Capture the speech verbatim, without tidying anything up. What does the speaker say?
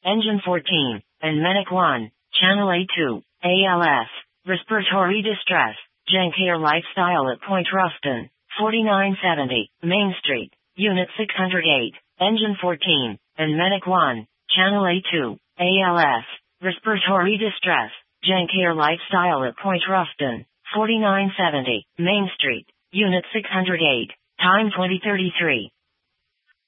Engine fourteen, and Medic one, Channel A two, A L S, respiratory distress, Jenkier Lifestyle at Point Ruston, forty-nine seventy, Main Street, Unit six hundred eight, Engine fourteen, and Medic one, Channel A two, A L S, respiratory distress, Jenkier Lifestyle at Point Ruston, forty-nine seventy, Main Street, Unit six hundred eight, time twenty thirty-three.